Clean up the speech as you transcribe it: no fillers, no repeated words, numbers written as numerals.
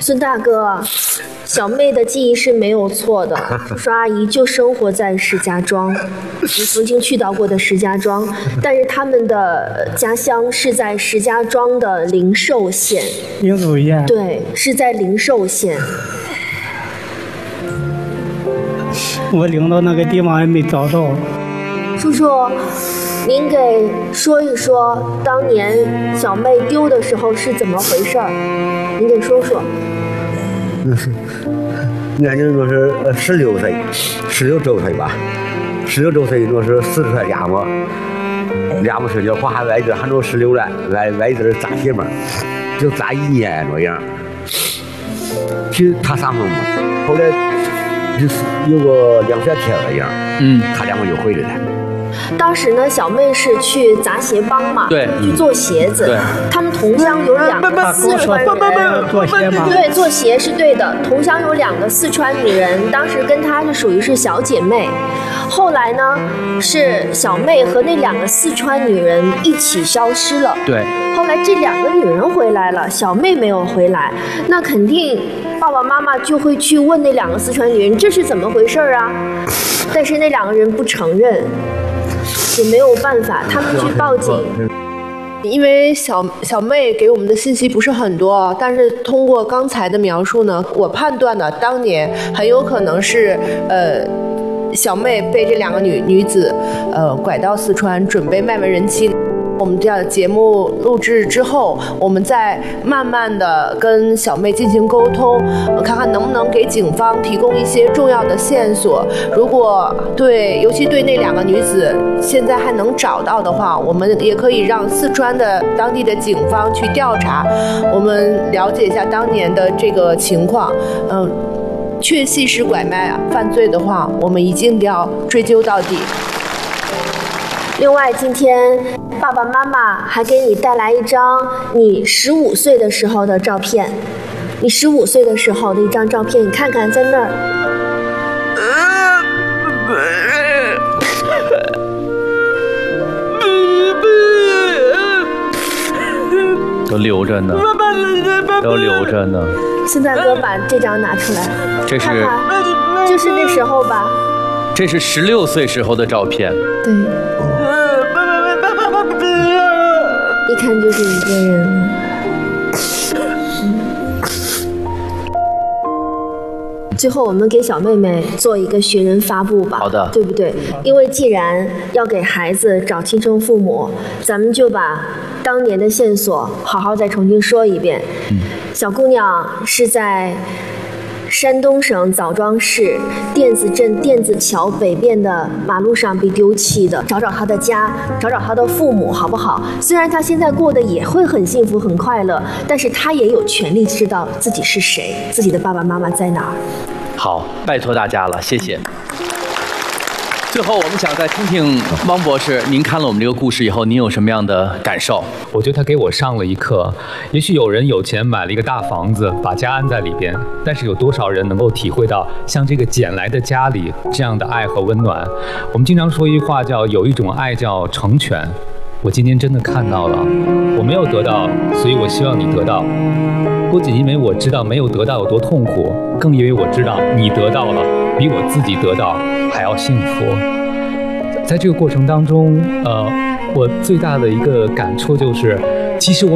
孙大哥，小妹的记忆是没有错的，叔叔阿姨就生活在石家庄，你曾经去到过的石家庄，但是他们的家乡是在石家庄的灵寿县。 灵寿县？ 对，是在灵寿县。 我领到那个地方也没找到。 叔叔，您给说一说当年小妹丢的时候是怎么回事儿？您给说说。 年龄那是16岁，16周岁吧，16周岁那是四川家伙睡觉，花外子还能16了，外子扎鞋嘛，就扎1年那样。去他上门嘛，后来就是有个2、3天那样，他两个就回来了。 当时呢，小妹是去杂鞋帮嘛， 对， 去做鞋子。 对， 他们同乡有2个四川人， 做鞋吗？ 对，做鞋是对的。同乡有2个四川女人，当时跟她是属于是小姐妹。后来呢，是小妹和那2个四川女人一起消失了。 对。 后来这2个女人回来了，小妹没有回来，那肯定爸爸妈妈就会去问那2个四川女人这是怎么回事啊？但是那2个人不承认。也没有办法，他们去报警。 因为小妹给我们的信息不是很多，但是通过刚才的描述呢，我判断呢，当年很有可能是小妹被这2个女子拐到四川，准备卖为人妻。我们这样的节目录制之后，我们再慢慢的跟小妹进行沟通，看看能不能给警方提供一些重要的线索。如果尤其对那2个女子现在还能找到的话，我们也可以让四川的当地的警方去调查，我们了解一下当年的这个情况。确系是拐卖犯罪的话，我们一定要追究到底。 另外，今天爸爸妈妈还给你带来一张你15岁的时候的照片，你15岁的时候的一张照片，你看看在那儿。 都留着呢，都留着呢。 孙大哥把这张拿出来， 这是看看，就是那时候吧。 这是16岁时候的照片。 对。一看就是一个人。最后我们给小妹妹做一个寻人发布吧， 好的， 对不对？因为既然要给孩子找亲生父母，咱们就把当年的线索好好再重新说一遍。小姑娘是在山东省枣庄市甸子镇甸子桥北边的马路上被丢弃的，找找她的家，找找她的父母，好不好？虽然她现在过得也会很幸福很快乐，但是她也有权利知道自己是谁，自己的爸爸妈妈在哪儿。 好，拜托大家了，谢谢。最后，我们想再听听汪博士，您看了我们这个故事以后，您有什么样的感受？ 我觉得他给我上了一课。也许有人有钱买了一个大房子，把家安在里边，但是有多少人能够体会到像这个捡来的家里这样的爱和温暖？我们经常说一句话叫有一种爱叫成全。我今天真的看到了，我没有得到，所以我希望你得到。不仅因为我知道没有得到有多痛苦，更因为我知道你得到了，比我自己得到还要幸福。在这个过程当中，我最大的一个感触就是，其实我